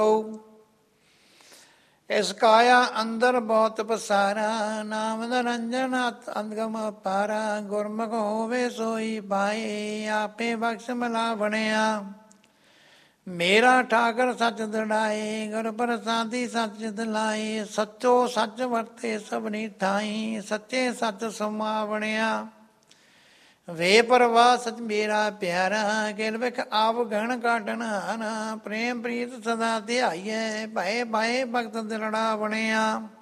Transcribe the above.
ਇਸ ਕਾਇਆ ਅੰਦਰ ਬਹੁਤ ਪਸਾਰਾ, ਨਾਮ ਨਿਰੰਜਨ ਅੰਗਮ ਪਾਰਾ। ਗੁਰਮੁਖ ਹੋਵੇ ਸੋਈ ਪਾਏ, ਆਪੇ ਬਖਸ਼ ਮਿਲਾ ਬਣਿਆ। ਮੇਰਾ ਠਾਕਰ ਸੱਚ ਦੜਾਏ, ਗੁਰ ਪ੍ਰਸਾਦੀ ਸੱਚ ਦਿਲਾਏ। ਸੱਚੋ ਸੱਚ ਵਰਤੇ ਸਭਨੀ ਠਾਈ, ਸੱਚੇ ਸੱਚ ਸਮਾ ਬਣਿਆ। ਵੇ ਪ੍ਰਵਾਹ ਸਚ ਮੇਰਾ ਪਿਆਰਾ, ਕਿਲ ਵਿਖ ਆਪ ਗਣ ਕਾਟਨ ਹਾਰਾ। ਪ੍ਰੇਮ ਪ੍ਰੀਤ ਸਦਾ ਧਿਆਈਐ, ਭਏ ਭਏ ਭਗਤ ਦਿਲੜਾ ਬਣਿਆ।